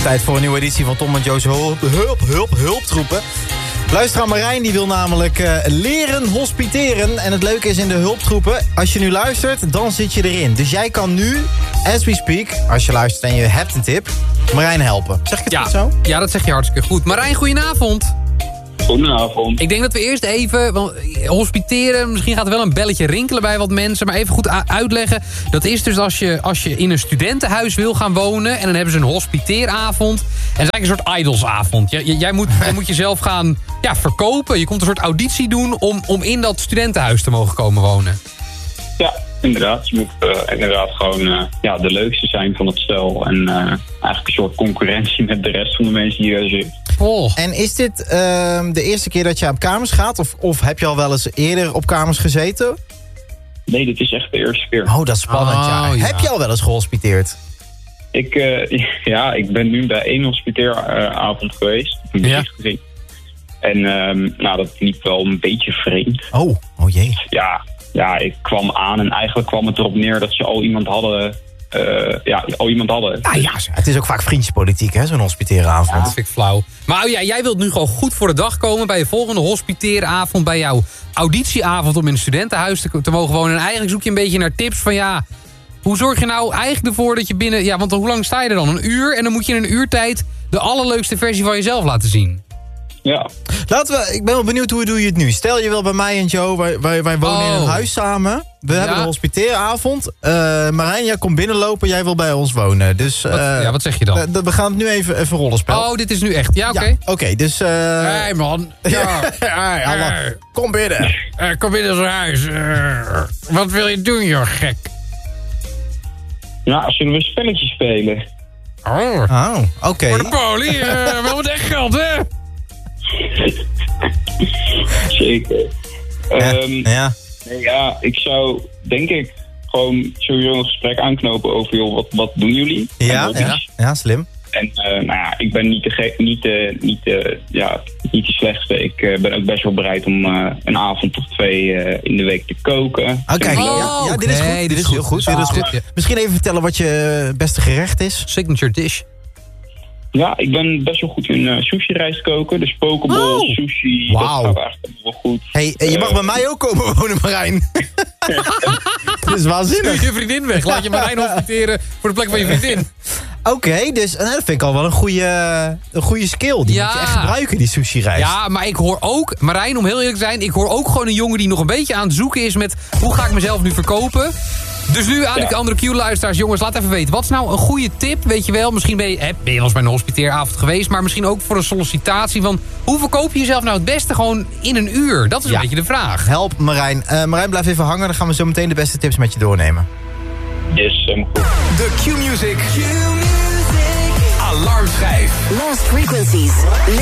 Tijd voor een nieuwe editie van Tom en Jo's hulptroepen. Luisteraar Marijn die wil namelijk leren hospiteren. En het leuke is in de hulptroepen, als je nu luistert, dan zit je erin. Dus jij kan nu, as we speak, als je luistert en je hebt een tip, Marijn helpen. Zeg ik het goed zo? Ja, dat zeg je hartstikke goed. Marijn, goedenavond. Goedenavond. Ik denk dat we eerst even hospiteren. Misschien gaat er wel een belletje rinkelen bij wat mensen. Maar even goed uitleggen. Dat is dus als je in een studentenhuis wil gaan wonen. En dan hebben ze een hospiteeravond. En dat is eigenlijk een soort idolsavond. Jij moet jezelf gaan verkopen. Je komt een soort auditie doen om in dat studentenhuis te mogen komen wonen. Ja, inderdaad. Je moet inderdaad gewoon de leukste zijn van het stel. En eigenlijk een soort concurrentie met de rest van de mensen die hier zitten. Oh. En is dit de eerste keer dat je op kamers gaat? Of heb je al wel eens eerder op kamers gezeten? Nee, dit is echt de eerste keer. Oh, dat is spannend, ja. Ja. Heb je al wel eens gehospiteerd? Ik ben nu bij 1 hospiteeravond geweest. Op een bericht gezien. En dat liep wel een beetje vreemd. Oh jee. Ja, ik kwam aan en eigenlijk kwam het erop neer dat ze al iemand hadden. Het is ook vaak vriendjespolitiek, hè, zo'n hospiteeravond. Ja, dat vind ik flauw. Maar jij wilt nu gewoon goed voor de dag komen bij je volgende hospiteeravond, bij jouw auditieavond om in een studentenhuis te mogen wonen. En eigenlijk zoek je een beetje naar tips van hoe zorg je nou eigenlijk ervoor dat je binnen... Ja, want hoe lang sta je er dan? Een uur? En dan moet je in een uurtijd de allerleukste versie van jezelf laten zien. Ja. Ik ben wel benieuwd, hoe doe je het nu? Stel je wil bij mij en Joe, wij wonen in een huis samen. We hebben een hospiteeravond. Marijn, jij komt binnenlopen, jij wil bij ons wonen. Dus, wat zeg je dan? We gaan het nu even rollenspel. Oh, dit is nu echt. Ja, oké. Oké, dus... Hey man. Ja. Kom binnen. Kom binnen zo'n huis. Wat wil je doen, joh, gek? Ja, zullen we een spelletje spelen? Oh, oké. Voor de poli, we hebben echt geld, hè? Zeker. Ja. Ik zou, denk ik, gewoon sowieso een gesprek aanknopen over, joh, wat doen jullie? Ja, slim. En ik ben niet de slechtste. Ik ben ook best wel bereid om een avond of 2 in de week te koken. Oké, dit is goed. Dit is heel goed. Misschien even vertellen wat je beste gerecht is. Signature dish. Ja, ik ben best wel goed in sushi-rijst koken. Dus pokeball, sushi, dat gaat eigenlijk wel goed. Hey, je mag bij mij ook komen wonen, Marijn. Dat is waanzinnig. Stuur je vriendin weg. Laat je Marijn hospiteren voor de plek van je vriendin. Oké, dus dat vind ik al wel een goede skill. Die moet je echt gebruiken, die sushi-rijst. Ja, maar ik hoor ook, Marijn, om heel eerlijk te zijn, ik hoor ook gewoon een jongen die nog een beetje aan het zoeken is met hoe ga ik mezelf nu verkopen. Dus nu aan de andere Q-luisteraars, jongens, laat even weten. Wat is nou een goede tip, weet je wel? Misschien ben je wel eens bij een hospiteeravond geweest, maar misschien ook voor een sollicitatie van hoe verkoop je jezelf nou het beste gewoon in een uur? Dat is een beetje de vraag. Help Marijn. Marijn, blijf even hangen, dan gaan we zo meteen de beste tips met je doornemen. Yes, helemaal goed. De Q-Music. Alarmschijf. Lost frequencies.